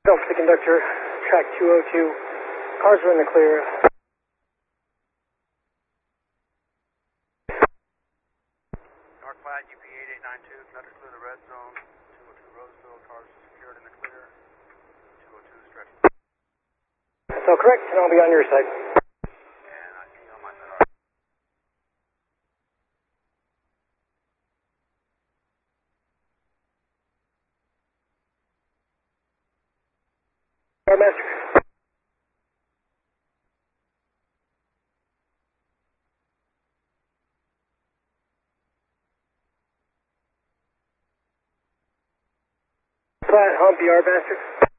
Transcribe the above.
Delta conductor, track 202. Cars are in the clear. Northclad, UP 8892, conductor clear the red zone. 202 Roseville, cars secured in the clear. 202 stretching. That's all correct, and I'll be on your side. And I see on my side. Master. Flat hump, Yardmaster.